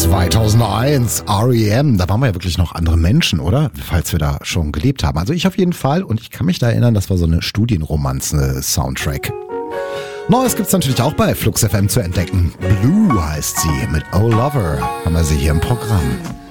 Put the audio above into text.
2001, R.E.M., da waren wir ja wirklich noch andere Menschen, oder? Falls wir da schon gelebt haben. Also ich auf jeden Fall und ich kann mich da erinnern, das war so eine Studienromanze-Soundtrack. Neues gibt's natürlich auch bei Flux FM zu entdecken. Blue heißt sie, mit Oh Lover haben wir sie hier im Programm.